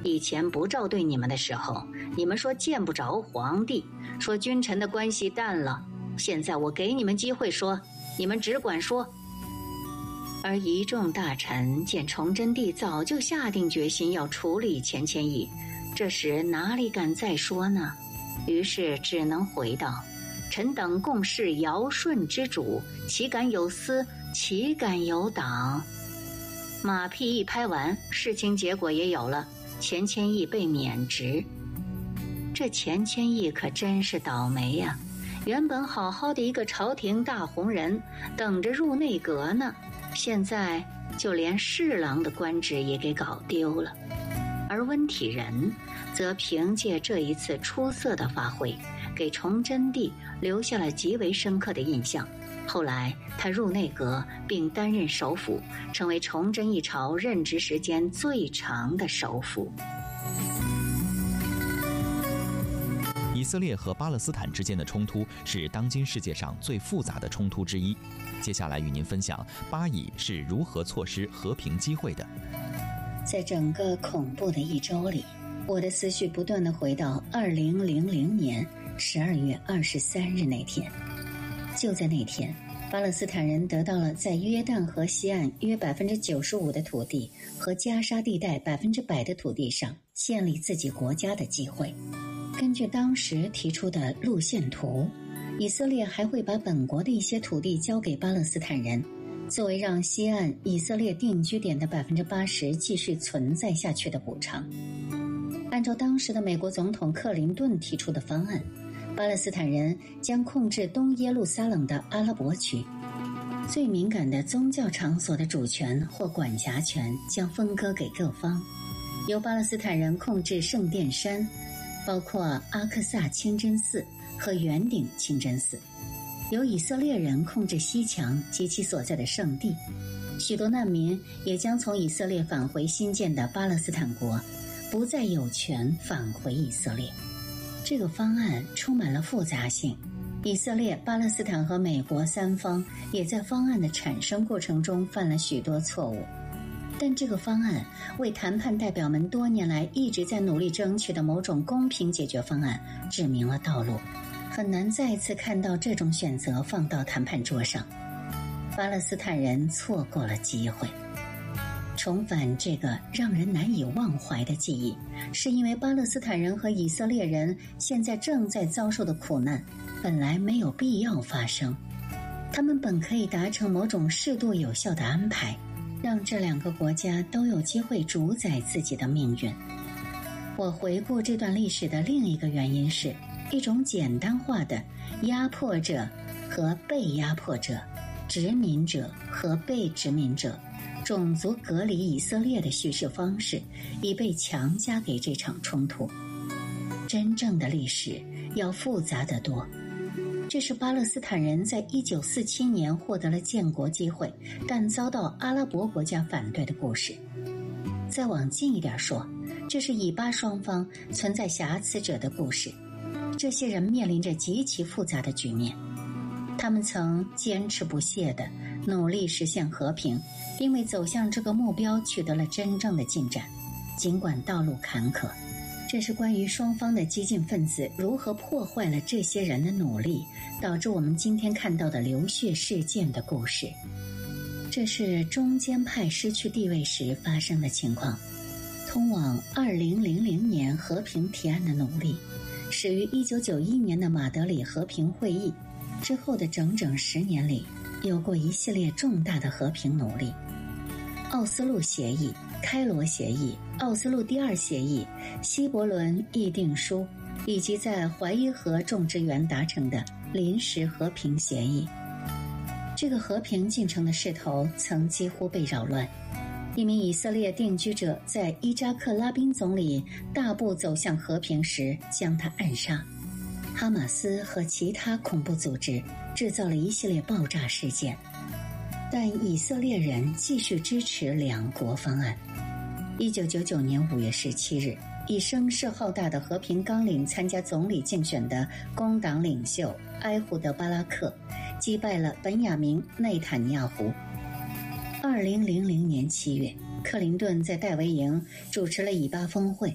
以前不照对你们的时候，你们说见不着皇帝，说君臣的关系淡了。现在我给你们机会说，你们只管说。而一众大臣见崇祯帝早就下定决心要处理钱谦益，这时哪里敢再说呢？于是只能回道：臣等共是尧舜之主，岂敢有私，岂敢有党。马屁一拍完，事情结果也有了，钱谦益被免职。这钱谦益可真是倒霉呀！原本好好的一个朝廷大红人，等着入内阁呢，现在就连侍郎的官职也给搞丢了。而温体仁则凭借这一次出色的发挥，给崇祯帝留下了极为深刻的印象。后来他入内阁并担任首辅，成为崇祯一朝任职时间最长的首辅。 以色列和巴勒斯坦之间的冲突是当今世界上最复杂的冲突之一。接下来与您分享巴以是如何错失和平机会的。 在整个恐怖的一周里，我的思绪不断地回到2000年12月23日那天。就在那天，巴勒斯坦人得到了在约旦河西岸约95%的土地和加沙地带100%的土地上建立自己国家的机会。根据当时提出的路线图，以色列还会把本国的一些土地交给巴勒斯坦人，作为让西岸以色列定居点的80%继续存在下去的补偿。按照当时的美国总统克林顿提出的方案，巴勒斯坦人将控制东耶路撒冷的阿拉伯区，最敏感的宗教场所的主权或管辖权将分割给各方，由巴勒斯坦人控制圣殿山，包括阿克萨清真寺和圆顶清真寺，由以色列人控制西墙及其所在的圣地。许多难民也将从以色列返回新建的巴勒斯坦国，不再有权返回以色列。这个方案充满了复杂性，以色列、巴勒斯坦和美国三方也在方案的产生过程中犯了许多错误。但这个方案为谈判代表们多年来一直在努力争取的某种公平解决方案指明了道路，很难再次看到这种选择放到谈判桌上。巴勒斯坦人错过了机会。重返这个让人难以忘怀的记忆，是因为巴勒斯坦人和以色列人现在正在遭受的苦难本来没有必要发生，他们本可以达成某种适度有效的安排，让这两个国家都有机会主宰自己的命运。我回顾这段历史的另一个原因是一种简单化的压迫者和被压迫者、殖民者和被殖民者、种族隔离以色列的叙事方式已被强加给这场冲突。真正的历史要复杂得多。这是巴勒斯坦人在1947年获得了建国机会，但遭到阿拉伯国家反对的故事。再往近一点说，这是以巴双方存在瑕疵者的故事。这些人面临着极其复杂的局面，他们曾坚持不懈地努力实现和平，并为走向这个目标取得了真正的进展，尽管道路坎坷。这是关于双方的激进分子如何破坏了这些人的努力，导致我们今天看到的流血事件的故事。这是中间派失去地位时发生的情况。通往2000年和平提案的努力，始于1991年的马德里和平会议，之后的整整10年里，有过一系列重大的和平努力。奥斯陆协议、开罗协议、奥斯陆第2协议、希伯伦议定书，以及在怀伊河种植园达成的临时和平协议。这个和平进程的势头曾几乎被扰乱。一名以色列定居者在伊扎克拉宾总理大步走向和平时将他暗杀。哈马斯和其他恐怖组织制造了一系列爆炸事件，但以色列人继续支持两国方案。1999年5月17日，以声势浩大的和平纲领参加总理竞选的工党领袖埃胡德·巴拉克击败了本雅明·内塔尼亚胡。2000年7月，克林顿在戴维营主持了以巴峰会，